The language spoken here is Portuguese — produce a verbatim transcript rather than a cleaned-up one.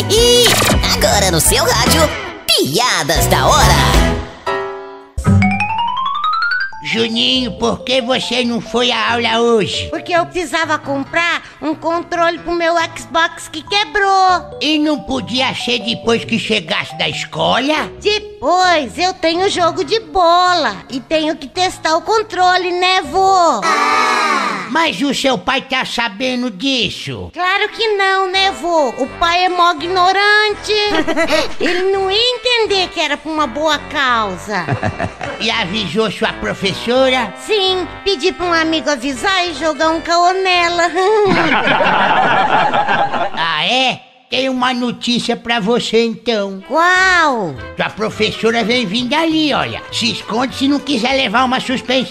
Agora no seu rádio, Piadas da Hora. Juninho, por que você não foi à aula hoje? Porque eu precisava comprar um controle pro meu Xbox que quebrou. E não podia ser depois que chegasse da escola? Depois eu tenho jogo de bola e tenho que testar o controle, né, vô? Ah. Mas o seu pai tá sabendo disso? Claro que não, né, vô? O pai é mó ignorante. Ele não ia entender que era pra uma boa causa. E avisou sua professora? Sim, pedi pra um amigo avisar e jogar um caô nela. Ah, é? Tem uma notícia pra você então. Qual? Sua professora vem vindo ali, olha. Se esconde se não quiser levar uma suspensão.